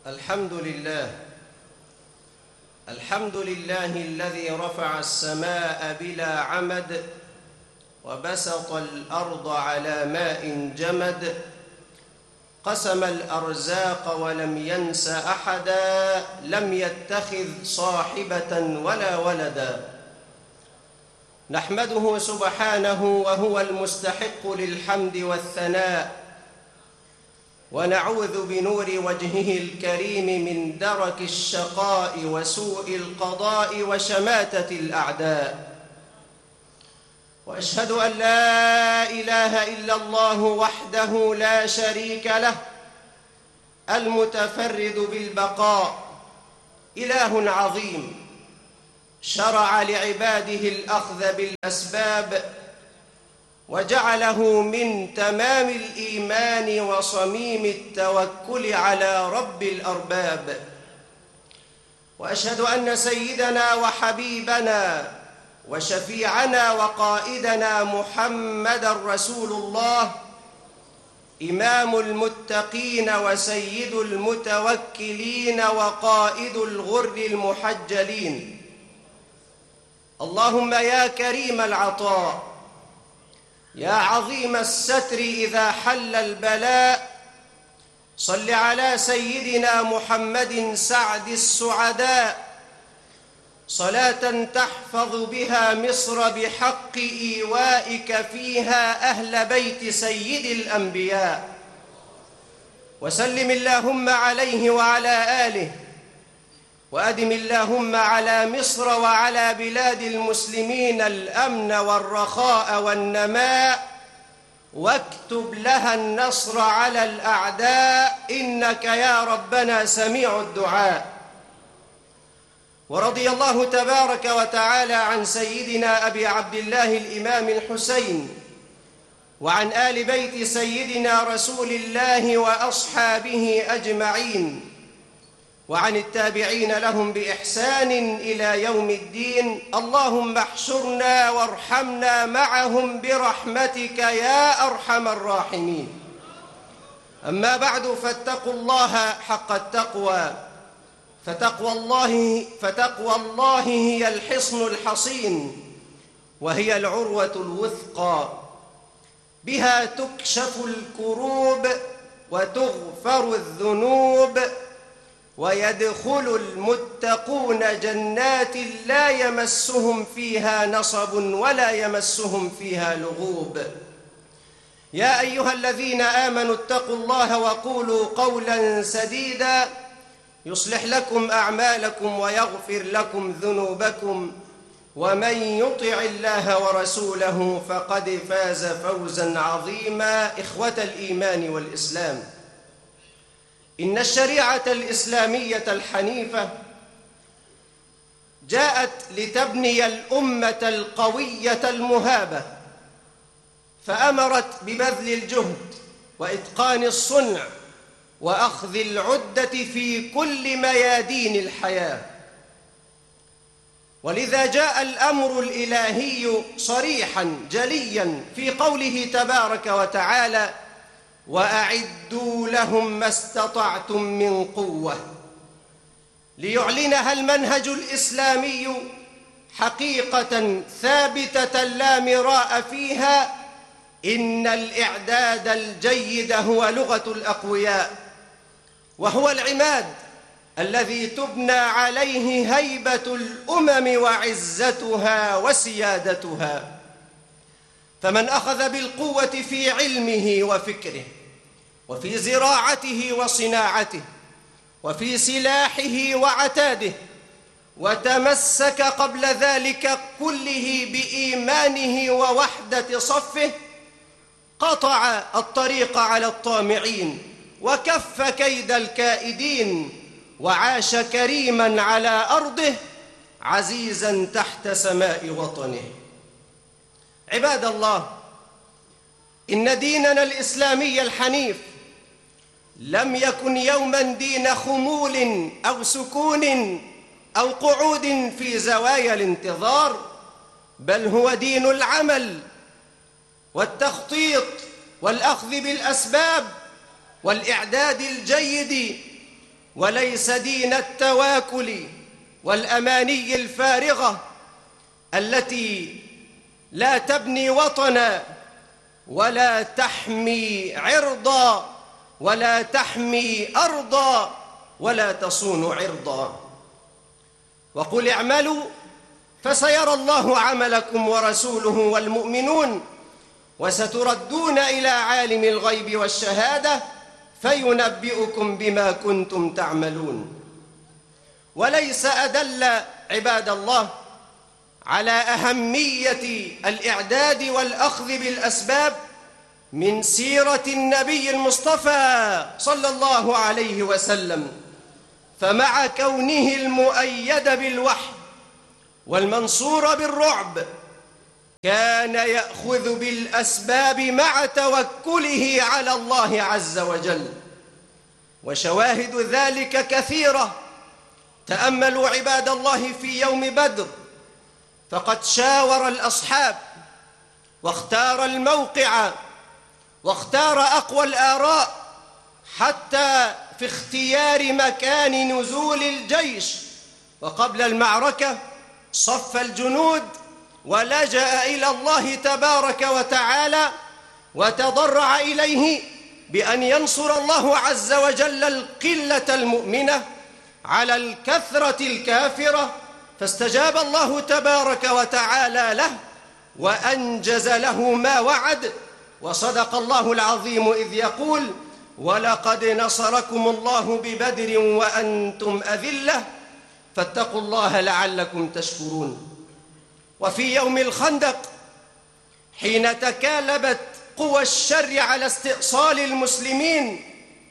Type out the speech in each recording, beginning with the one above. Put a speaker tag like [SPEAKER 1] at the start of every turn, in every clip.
[SPEAKER 1] الحمد لله الذي رفع السماء بلا عمد وبسط الأرض على ماء جمد، قسم الأرزاق ولم ينس أحدا، لم يتخذ صاحبة ولا ولدا. نحمده سبحانه وهو المستحق للحمد والثناء، ونعوذ بنور وجهه الكريم من درك الشقاء وسوء القضاء وشماتة الأعداء. وأشهد أن لا إله إلا الله وحده لا شريك له، المتفرد بالبقاء، إله عظيم شرع لعباده الأخذ بالأسباب، وجعله من تمام الإيمان وصميم التوكل على رب الأرباب. وأشهد أن سيدنا وحبيبنا وشفيعنا وقائدنا محمدًا رسول الله، إمام المتقين وسيد المتوكلين وقائد الغر المحجلين. اللهم يا كريم العطاء، يا عظيم الستر إذا حل البلاء، صل على سيدنا محمد سعد السعداء، صلاة تحفظ بها مصر بحق إيوائك فيها أهل بيت سيد الأنبياء. وسلم اللهم عليه وعلى آله، وأدم اللهم على مصر وعلى بلاد المسلمين الأمن والرخاء والنماء، واكتب لها النصر على الأعداء، إنك يا ربنا سميع الدعاء. ورضي الله تبارك وتعالى عن سيدنا أبي عبد الله الإمام الحسين، وعن آل بيت سيدنا رسول الله وأصحابه أجمعين، وعن التابعين لهم بإحسان إلى يوم الدين. اللهم احشرنا وارحمنا معهم برحمتك يا أرحم الراحمين. أما بعد، فاتقوا الله حق التقوى، فتقوى الله هي الحصن الحصين، وهي العروة الوثقى، بها تكشف الكروب وتغفر الذنوب، ويدخل المتقون جنات لا يمسهم فيها نصب ولا يمسهم فيها لغوب. يا أيها الذين آمنوا اتقوا الله وقولوا قولا سديدا، يصلح لكم أعمالكم ويغفر لكم ذنوبكم، ومن يطع الله ورسوله فقد فاز فوزا عظيما. إخوة الإيمان والإسلام، إن الشريعة الإسلامية الحنيفة جاءت لتبني الأمة القوية المهابة، فأمرت ببذل الجهد وإتقان الصنع وأخذ العدة في كل ميادين الحياة. ولذا جاء الأمر الإلهي صريحاً جلياً في قوله تبارك وتعالى: وأعدوا لهم ما استطعتم من قوة، ليعلنها المنهج الإسلامي حقيقة ثابتة لا مراء فيها: إن الإعداد الجيد هو لغة الأقوياء، وهو العماد الذي تبنى عليه هيبة الأمم وعزتها وسيادتها. فمن أخذ بالقوة في علمه وفكره، وفي زراعته وصناعته، وفي سلاحه وعتاده، وتمسك قبل ذلك كله بإيمانه ووحدة صفه، قطع الطريق على الطامعين، وكف كيد الكائدين، وعاش كريماً على أرضه، عزيزاً تحت سماء وطنه. عباد الله، إن ديننا الإسلامي الحنيف لم يكن يوماً دين خمول أو سكون أو قعود في زوايا الانتظار، بل هو دين العمل والتخطيط والأخذ بالأسباب والإعداد الجيد وليس دين التواكل والأماني الفارغة التي لا تبني وطنا ولا تحمي عرضا ولا تحمي أرضا ولا تصون عرضا. وقل اعملوا فسيرى الله عملكم ورسوله والمؤمنون وستردون إلى عالم الغيب والشهادة فينبئكم بما كنتم تعملون. وليس أدل عباد الله على أهمية الإعداد والأخذ بالأسباب من سيرة النبي المصطفى صلى الله عليه وسلم، فمع كونه المؤيد بالوحي والمنصور بالرعب كان يأخذ بالأسباب مع توكله على الله عز وجل. وشواهد ذلك كثيرة. تأملوا عباد الله في يوم بدر، فقد شاور الأصحاب واختار الموقع واختار أقوى الآراء، حتى في اختيار مكان نزول الجيش. وقبل المعركة صف الجنود ولجأ إلى الله تبارك وتعالى وتضرع إليه بأن ينصر الله عز وجل القلة المؤمنة على الكثرة الكافرة، فاستجاب الله تبارك وتعالى له وأنجز له ما وعد. وصدق الله العظيم إذ يقول: ولقد نصركم الله ببدر وأنتم أذلة فاتقوا الله لعلكم تشكرون. وفي يوم الخندق حين تكالبت قوى الشر على استئصال المسلمين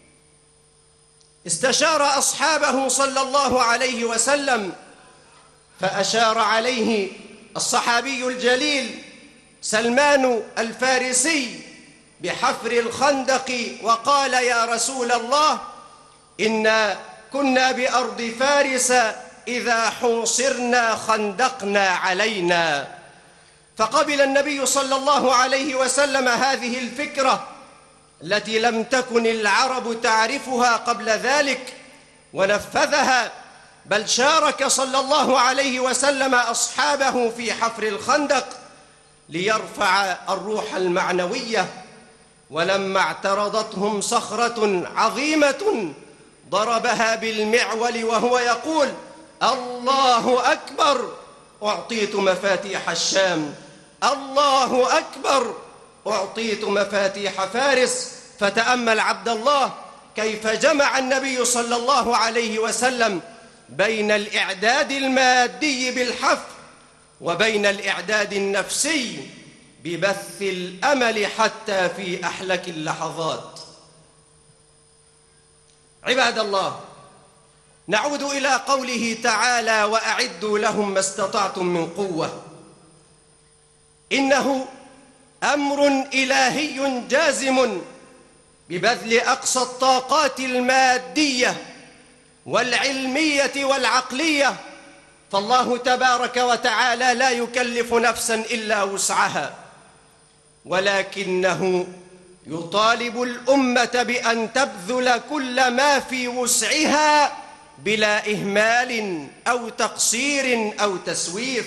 [SPEAKER 1] استشار أصحابه صلى الله عليه وسلم، فأشار عليه الصحابي الجليل سلمان الفارسي بحفر الخندق وقال: يا رسول الله، إنا كنا بأرض فارس إذا حوصرنا خندقنا علينا. فقبل النبي صلى الله عليه وسلم هذه الفكرة التي لم تكن العرب تعرفها قبل ذلك ونفذها، بل شارك صلى الله عليه وسلم أصحابه في حفر الخندق ليرفع الروح المعنوية. ولما اعترضتهم صخرة عظيمة ضربها بالمعول وهو يقول: الله أكبر، أعطيت مفاتيح الشام، الله أكبر، أعطيت مفاتيح فارس. فتأمل عبد الله كيف جمع النبي صلى الله عليه وسلم بين الإعداد المادي بالحفر وبين الإعداد النفسي ببث الأمل حتى في أحلك اللحظات. عباد الله، نعود إلى قوله تعالى: وأعدوا لهم ما استطعتم من قوة. إنه أمر إلهي جازم ببذل أقصى الطاقات المادية والعلمية والعقلية، فالله تبارك وتعالى لا يكلف نفسا إلا وسعها، ولكنه يطالب الأمة بأن تبذل كل ما في وسعها بلا إهمال أو تقصير أو تسويف.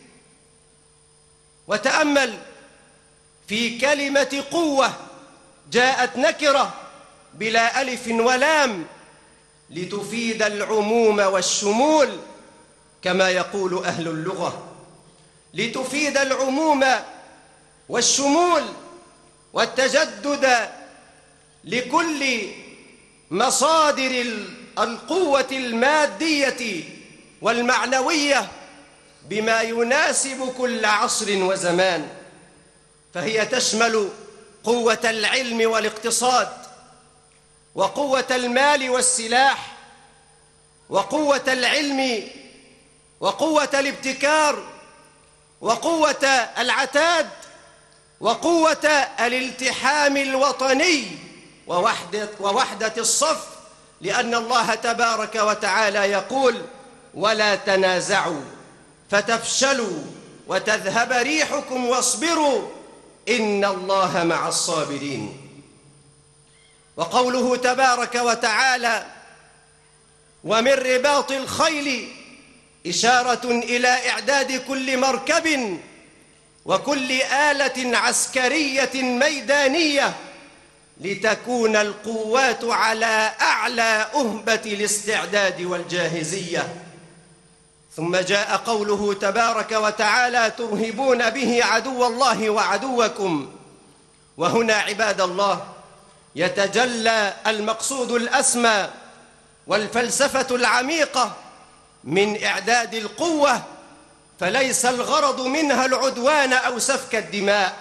[SPEAKER 1] وتأمل في كلمة قوة، جاءت نكرة بلا ألف ولام لتفيد العموم والشمول كما يقول أهل اللغة، لتفيد العموم والشمول والتجدد لكل مصادر القوة المادية والمعنوية بما يناسب كل عصر وزمان. فهي تشمل قوة العلم والاقتصاد، وقوة المال والسلاح، وقوة العلم، وقوة الابتكار، وقوة العتاد، وقوة الالتحام الوطني ووحدة الصف، لأن الله تبارك وتعالى يقول: ولا تنازعوا فتفشلوا وتذهب ريحكم واصبروا إن الله مع الصابرين. وقوله تبارك وتعالى: ومن رباط الخيل إشارة إلى إعداد كل مركب وكل آلة عسكرية ميدانية لتكون القوات على أعلى أهبة الاستعداد والجاهزية. ثم جاء قوله تبارك وتعالى: ترهبون به عدو الله وعدوكم. وهنا عباد الله يتجلى المقصود الأسمى والفلسفة العميقة من إعداد القوة، فليس الغرض منها العدوان أو سفك الدماء،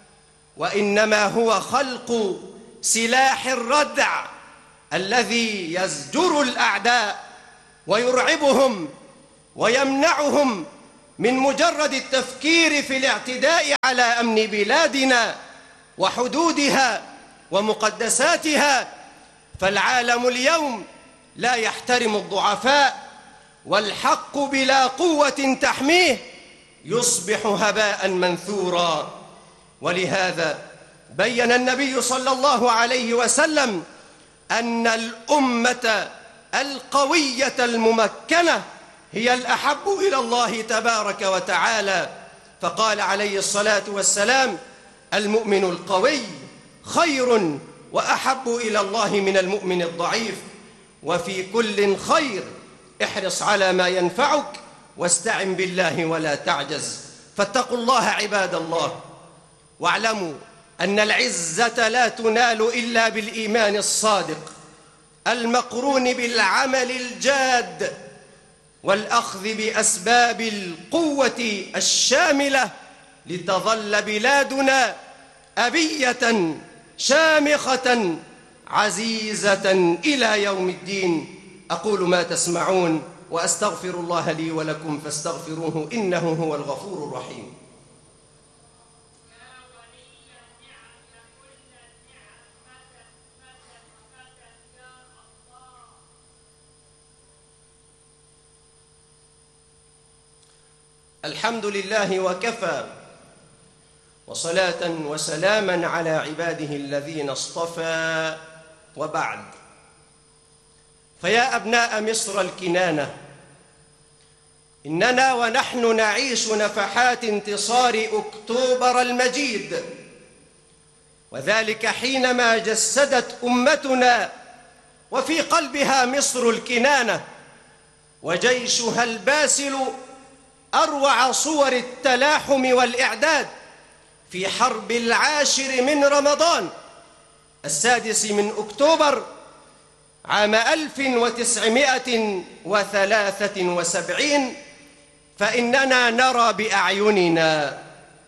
[SPEAKER 1] وإنما هو خلق سلاح الردع الذي يزجر الأعداء ويرعبهم ويمنعهم من مجرد التفكير في الاعتداء على أمن بلادنا وحدودها ومقدساتها. فالعالم اليوم لا يحترم الضعفاء، والحق بلا قوة تحميه يصبح هباء منثورا. ولهذا بين النبي صلى الله عليه وسلم أن الأمة القوية الممكنة هي الأحب إلى الله تبارك وتعالى، فقال عليه الصلاة والسلام: المؤمن القوي خير وأحب إلى الله من المؤمن الضعيف، وفي كل خير، احرص على ما ينفعك واستعن بالله ولا تعجز. فاتقوا الله عباد الله، واعلموا أن العزة لا تنال إلا بالإيمان الصادق المقرون بالعمل الجاد والأخذ بأسباب القوة الشاملة لتظل بلادنا أبية شامخة عزيزة إلى يوم الدين. أقول ما تسمعون وأستغفر الله لي ولكم فاستغفروه إنه هو الغفور الرحيم. الحمد لله وكفى، وصلاة وسلاما على عباده الذين اصطفى، وبعد. فيا أبناء مصر الكنانة، إننا ونحن نعيش نفحات انتصار أكتوبر المجيد، وذلك حينما جسدت أمتنا وفي قلبها مصر الكنانة وجيشها الباسل أروع صور التلاحم والإعداد في حرب 10 من رمضان 6 من أكتوبر عام 1973. فإننا نرى بأعيننا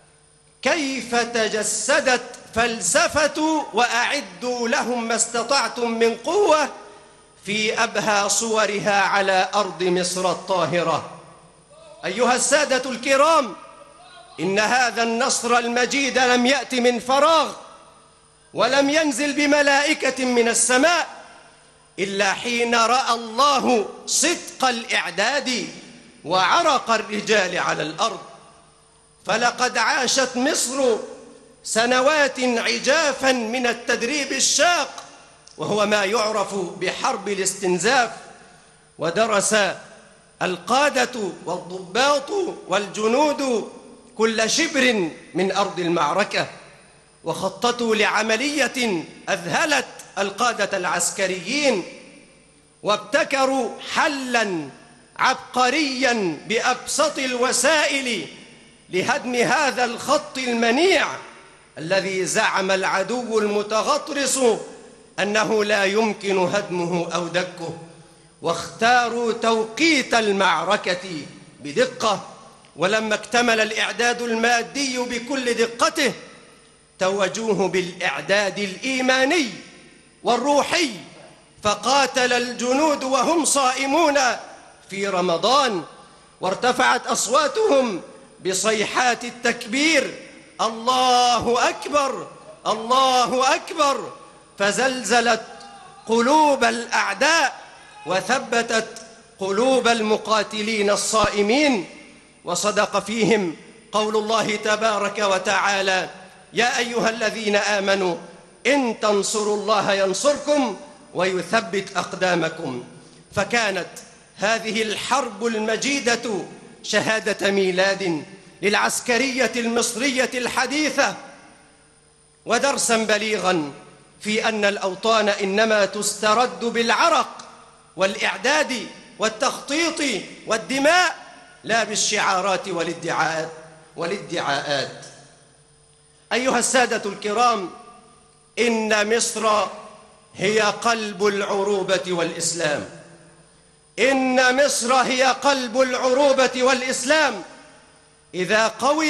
[SPEAKER 1] كيف تجسدت فلسفة وأعدوا لهم ما استطعتم من قوة في أبهى صورها على أرض مصر الطاهرة. أيها السادة الكرام، إن هذا النصر المجيد لم يأت من فراغ، ولم ينزل بملائكة من السماء، إلا حين رأى الله صدق الإعداد وعرق الرجال على الأرض. فلقد عاشت مصر سنوات عجافا من التدريب الشاق، وهو ما يعرف بحرب الاستنزاف، ودرس القادة والضباط والجنود كل شبر من أرض المعركة، وخططوا لعملية أذهلت القادة العسكريين، وابتكروا حلاً عبقرياً بأبسط الوسائل لهدم هذا الخط المنيع الذي زعم العدو المتغطرس أنه لا يمكن هدمه أو دكه. واختاروا توقيت المعركة بدقة، ولما اكتمل الإعداد المادي بكل دقته توجوه بالإعداد الإيماني والروحي، فقاتل الجنود وهم صائمون في رمضان، وارتفعت أصواتهم بصيحات التكبير: الله أكبر الله أكبر، فزلزلت قلوب الأعداء وثبتت قلوب المقاتلين الصائمين. وصدق فيهم قول الله تبارك وتعالى: يا أيها الذين آمنوا إن تنصروا الله ينصركم ويثبت أقدامكم. فكانت هذه الحرب المجيدة شهادة ميلاد للعسكرية المصرية الحديثة، ودرسا بليغا في أن الأوطان إنما تسترد بالعرق والإعداد والتخطيط والدماء، لا بالشعارات والادعاءات. أيها السادة الكرام، إن مصر هي قلب العروبة والإسلام. إن مصر هي قلب العروبة والإسلام. إذا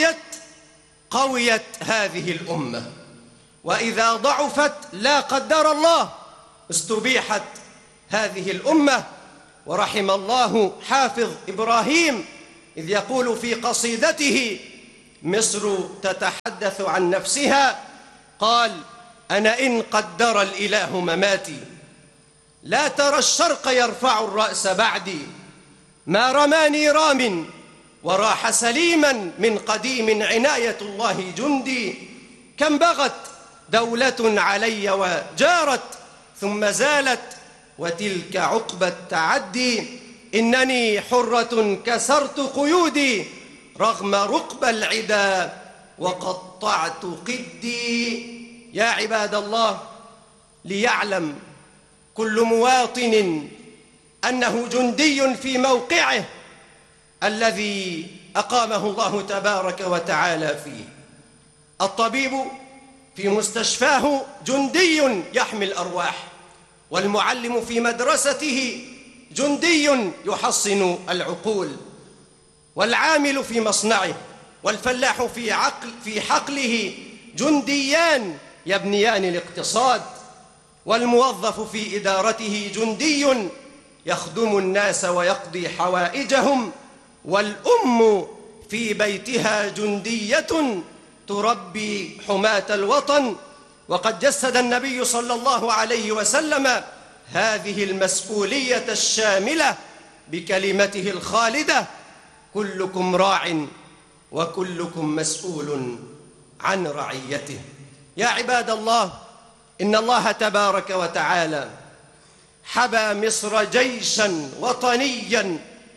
[SPEAKER 1] قويت هذه الأمة، وإذا ضعفت لا قدر الله استبيحت هذه الأمة. ورحم الله حافظ إبراهيم إذ يقول في قصيدته: مصر تتحدث عن نفسها، قال: أنا إن قدر الإله مماتي لا ترى الشرق يرفع الرأس بعدي، ما رماني رام وراح سليما من قديم عناية الله جندي، كم بغت دولة علي وجارت ثم زالت وتلك عقبى التعدي، إنني حرة كسرت قيودي رغم رقب العدا وقطعت قدي. يا عباد الله، ليعلم كل مواطن أنه جندي في موقعه الذي أقامه الله تبارك وتعالى فيه. الطبيب في مستشفاه جندي يحمي الأرواح، والمعلم في مدرسته جندي يحصن العقول، والعامل في مصنعه والفلاح في حقله جنديان يبنيان الاقتصاد، والموظف في إدارته جندي يخدم الناس ويقضي حوائجهم، والأم في بيتها جندية تربي حماة الوطن. وقد جسد النبي صلى الله عليه وسلم هذه المسؤولية الشاملة بكلمته الخالدة: كلكم راع وكلكم مسؤول عن رعيته. يا عباد الله، إن الله تبارك وتعالى حبى مصر جيشا وطنيا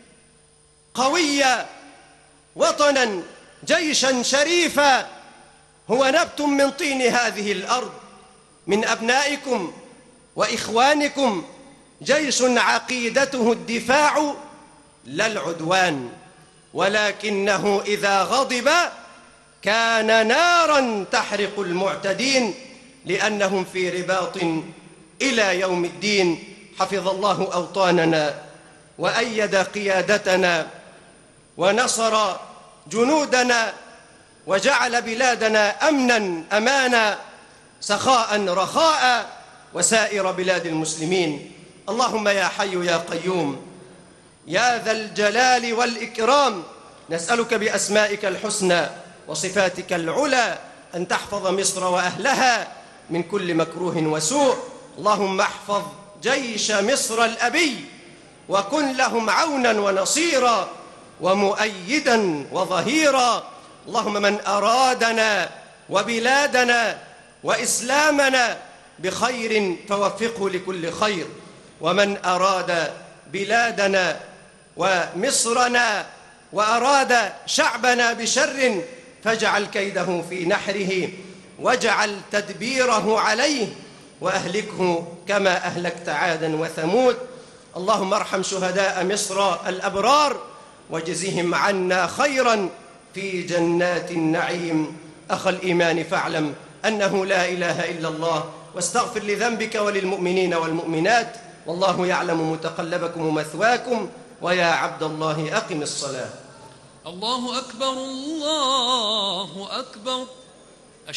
[SPEAKER 1] قويا، وطنا جيشا شريفا، هو نبت من طين هذه الأرض، من أبنائكم وإخوانكم، جيش عقيدته الدفاع لا العدوان، ولكنه إذا غضب كان نارا تحرق المعتدين، لأنهم في رباط إلى يوم الدين. حفظ الله أوطاننا وأيد قيادتنا ونصر جنودنا، وجعل بلادنا أمنا أمانا، سخاء رخاء، وسائر بلاد المسلمين. اللهم يا حي يا قيوم يا ذا الجلال والإكرام، نسألك بأسمائك الحسنى وصفاتك العلى أن تحفظ مصر وأهلها من كل مكروه وسوء. اللهم احفظ جيش مصر الأبي، وكن لهم عونا ونصيرا ومؤيدا وظهيرا. اللهم من أرادنا وبلادنا وإسلامنا بخير فوفقه لكل خير، ومن أراد بلادنا ومصرنا وأراد شعبنا بشر فاجعل كيده في نحره، واجعل تدبيره عليه، وأهلكه كما أهلكت عادا وثمود. اللهم ارحم شهداء مصر الأبرار واجزهم عنا خيرا في جنات النعيم. أخ الإيمان، فاعلم أنه لا إله إلا الله، واستغفر لذنبك وللمؤمنين والمؤمنات، والله يعلم متقلبكم ومثواكم. ويا عبد الله أقم الصلاة.
[SPEAKER 2] الله أكبر الله أكبر.